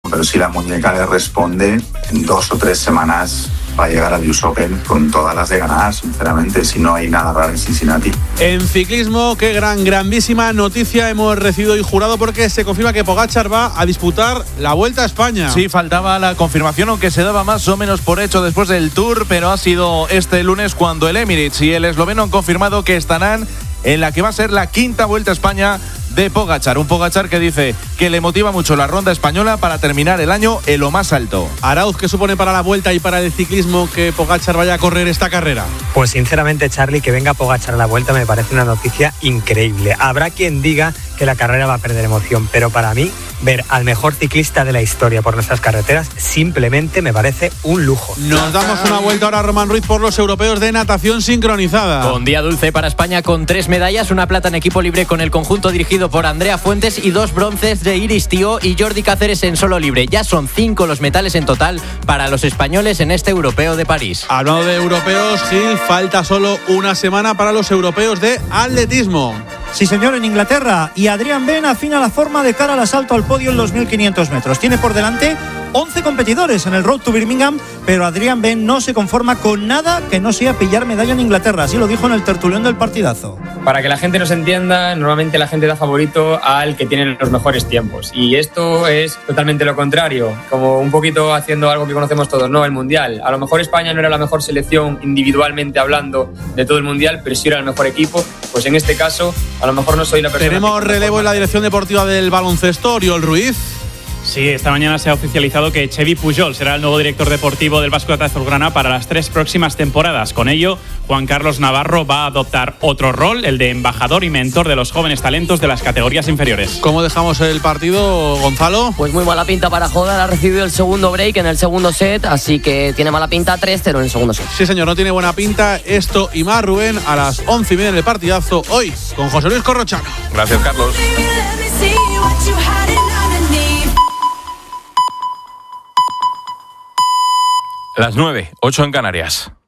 pero si la muñeca le responde, en 2 o 3 semanas va a llegar al US Open con todas las de ganar, sinceramente, si no hay nada raro en Cincinnati. En ciclismo, qué grandísima noticia hemos recibido y jurado, porque se confirma que Pogačar va a disputar la Vuelta a España. Sí, faltaba la confirmación, aunque se daba más o menos por hecho después del Tour, pero ha sido este lunes cuando el Emirates y el esloveno han confirmado que estarán en la que va a ser la quinta Vuelta a España de Pogačar. Un Pogačar que dice que le motiva mucho la ronda española para terminar el año en lo más alto. Arauz, ¿qué supone para la Vuelta y para el ciclismo que Pogačar vaya a correr esta carrera? Pues sinceramente, Charly, que venga Pogačar a la Vuelta me parece una noticia increíble. Habrá quien diga que la carrera va a perder emoción, pero para mí, ver al mejor ciclista de la historia por nuestras carreteras simplemente me parece un lujo. Nos damos una vuelta ahora, Román Ruiz, por los europeos de natación sincronizada. Con día dulce para España, con 3 medallas, una plata en equipo libre con el conjunto dirigido por Andrea Fuentes y 2 bronces de Iris Tío y Jordi Cáceres en solo libre. Ya son 5 los metales en total para los españoles en este europeo de París. Hablando de europeos, Gil, falta solo una semana para los europeos de atletismo. Sí, señor, en Inglaterra. Y Adrián Ben afina la forma de cara al asalto al podio en los 1.500 metros. Tiene por delante 11 competidores en el Road to Birmingham, pero Adrián Ben no se conforma con nada que no sea pillar medalla en Inglaterra. Así lo dijo en el tertulión del partidazo. Para que la gente nos entienda, normalmente la gente da favorito al que tiene los mejores tiempos. Y esto es totalmente lo contrario, como un poquito haciendo algo que conocemos todos, ¿no? El Mundial. A lo mejor España no era la mejor selección individualmente hablando de todo el Mundial, pero sí era el mejor equipo. Pues en este caso, a lo mejor no soy la persona... Tenemos relevo en la dirección deportiva del baloncesto, Oriol Ruiz. Sí, esta mañana se ha oficializado que Xevi Pujol será el nuevo director deportivo del Básquet Azulgrana para las 3 próximas temporadas. Con ello, Juan Carlos Navarro va a adoptar otro rol, el de embajador y mentor de los jóvenes talentos de las categorías inferiores. ¿Cómo dejamos el partido, Gonzalo? Pues muy mala pinta para Jodar, ha recibido el segundo break en el segundo set, así que tiene mala pinta, 3-0 en el segundo set. Sí, señor, no tiene buena pinta. Esto y más, Rubén, a las 11:30 en el partidazo, hoy, con José Luis Corrochano. Gracias, Carlos. Las 9:08 en Canarias.